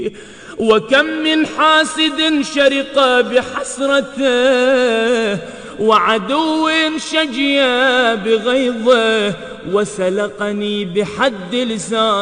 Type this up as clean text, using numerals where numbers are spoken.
وكم من حاسد شرق بحسرته، وعدو شجي بغيظه، وسلقني بحد لسان